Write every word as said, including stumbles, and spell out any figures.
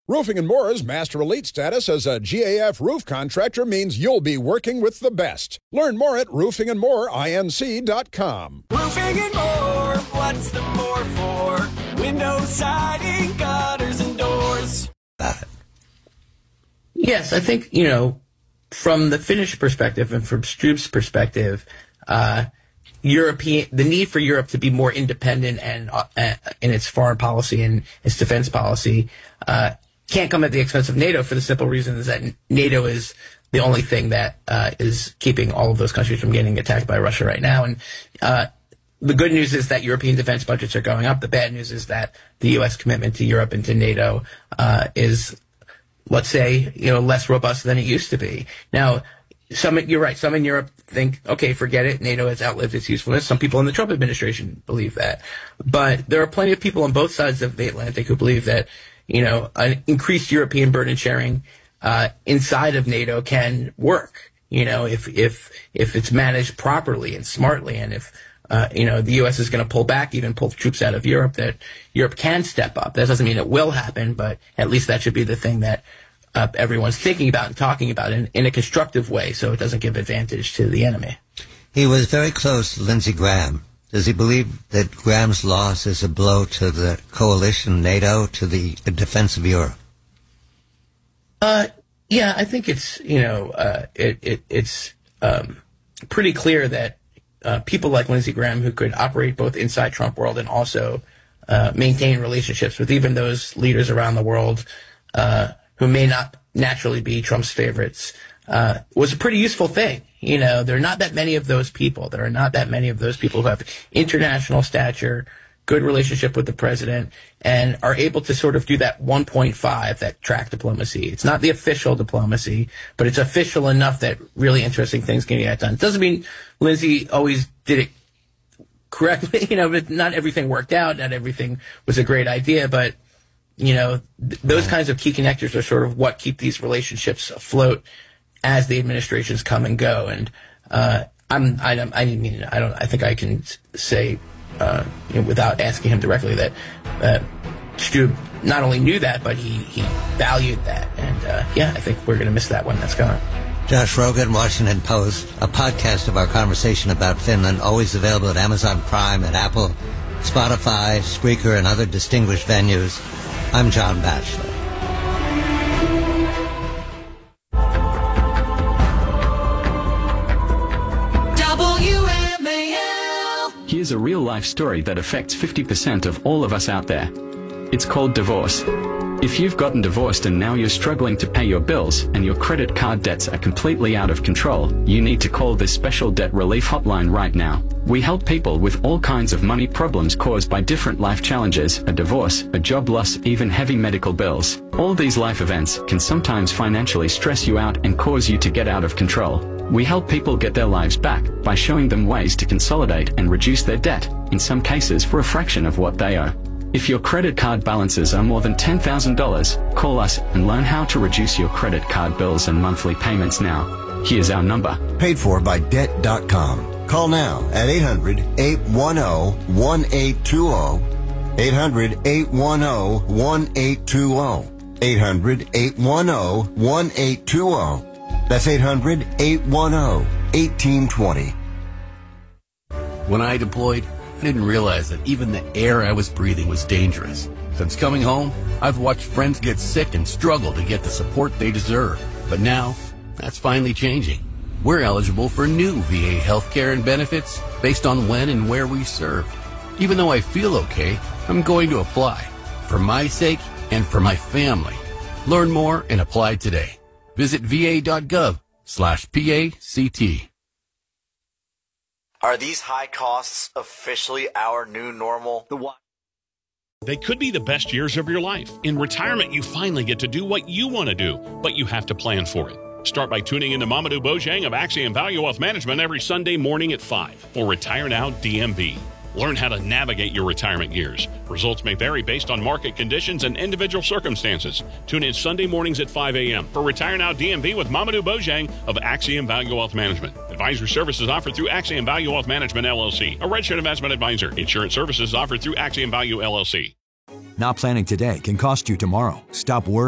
Roofing and More's Master Elite status as a G A F roof contractor means you'll be working with the best. Learn more at roofing and more inc dot com. Roofing and More, what's the more for? Windows, siding, gutters, and doors. Yes, I think, you know, from the Finnish perspective and from Stroop's perspective, uh, European, the need for Europe to be more independent and uh, in its foreign policy and its defense policy uh, can't come at the expense of NATO for the simple reason is that NATO is the only thing that uh, is keeping all of those countries from getting attacked by Russia right now. And uh, the good news is that European defense budgets are going up. The bad news is that the U S commitment to Europe and to NATO uh, is, let's say, you know, less robust than it used to be. Now, some, you're right. Some in Europe think, okay, forget it. NATO has outlived its usefulness. Some people in the Trump administration believe that. But there are plenty of people on both sides of the Atlantic who believe that, you know, an increased European burden sharing uh, inside of NATO can work, you know, if, if, if it's managed properly and smartly, and if, uh, you know, the U S is going to pull back, even pull troops out of Europe, that Europe can step up. That doesn't mean it will happen, but at least that should be the thing that Uh, everyone's thinking about and talking about in, in a constructive way, so it doesn't give advantage to the enemy. He was very close to Lindsey Graham. Does he believe that Graham's loss is a blow to the coalition, NATO, to the defense of Europe? Uh, yeah, I think it's, you know, uh, it, it, it's um, pretty clear that uh, people like Lindsey Graham, who could operate both inside Trump world and also uh, maintain relationships with even those leaders around the world uh, who may not naturally be Trump's favorites, uh, was a pretty useful thing. You know, there are not that many of those people. There are not that many of those people who have international stature, good relationship with the president, and are able to sort of do that one point five, that track diplomacy. It's not the official diplomacy, but it's official enough that really interesting things can get done. It doesn't mean Lindsey always did it correctly. You know, but not everything worked out. Not everything was a great idea, but you know, th- those kinds of key connectors are sort of what keep these relationships afloat as the administrations come and go. And uh, I'm, I don't, I mean, I don't, I think I can say, uh, you know, without asking him directly, that uh, Stroop not only knew that, but he he valued that. And uh, yeah, I think we're going to miss that when that's gone. Josh Rogin, Washington Post, a podcast of our conversation about Finland, always available at Amazon Prime, at Apple, Spotify, Spreaker, and other distinguished venues. I'm John Batchelor. W M A L. Here's a real-life story that affects fifty percent of all of us out there. It's called divorce. If you've gotten divorced and now you're struggling to pay your bills and your credit card debts are completely out of control, you need to call this special debt relief hotline right now. We help people with all kinds of money problems caused by different life challenges, a divorce, a job loss, even heavy medical bills. All these life events can sometimes financially stress you out and cause you to get out of control. We help people get their lives back by showing them ways to consolidate and reduce their debt, in some cases for a fraction of what they owe. If your credit card balances are more than ten thousand dollars, call us and learn how to reduce your credit card bills and monthly payments now. Here's our number. Paid for by debt dot com. Call now at eight hundred, eight one zero, one eight two zero. eight hundred, eight one zero, one eight two zero. eight hundred, eight one zero, one eight two zero. That's eight hundred, eight one zero, one eight two zero. When I deployed, I didn't realize that even the air I was breathing was dangerous. Since coming home, I've watched friends get sick and struggle to get the support they deserve. But now, that's finally changing. We're eligible for new V A healthcare and benefits based on when and where we serve. Even though I feel okay, I'm going to apply. For my sake and for my family. Learn more and apply today. Visit va.gov slash PACT. Are these high costs officially our new normal? The what? They could be the best years of your life. In retirement, you finally get to do what you want to do, but you have to plan for it. Start by tuning in to Mamadou Bojang of Axiom Value Wealth Management every Sunday morning at five for Retire Now D M V. Learn how to navigate your retirement years. Results may vary based on market conditions and individual circumstances. Tune in Sunday mornings at five a.m. for Retire Now D M V with Mamadou Bojang of Axiom Value Wealth Management. Advisory services offered through Axiom Value Wealth Management, L L C, a registered investment advisor. Insurance services offered through Axiom Value, L L C. Not planning today can cost you tomorrow. Stop worrying.